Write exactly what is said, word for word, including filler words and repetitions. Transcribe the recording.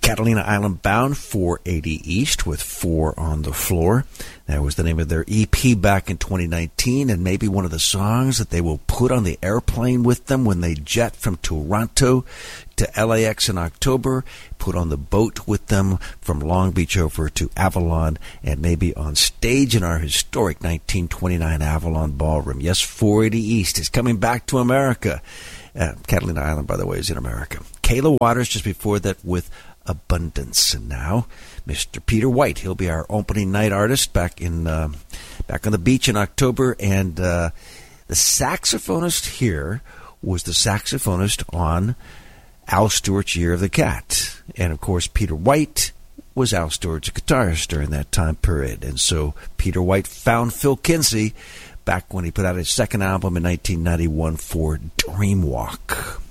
Catalina Island Bound, four eighty East with Four on the Floor. That was the name of their E P back in twenty nineteen, and maybe one of the songs that they will put on the airplane with them when they jet from Toronto to L A X in October, put on the boat with them from Long Beach over to Avalon, and maybe on stage in our historic nineteen twenty-nine Avalon Ballroom. Yes, four eighty East is coming back to America. Uh, Catalina Island, by the way, is in America. Kayla Waters just before that with Abundance. And now, Mister Peter White. He'll be our opening night artist back in uh, back on the beach in October. And uh, the saxophonist here was the saxophonist on Al Stewart's Year of the Cat. And, of course, Peter White was Al Stewart's guitarist during that time period. And so Peter White found Phil Kinsey back when he put out his second album in nineteen ninety-one for Dreamwalk.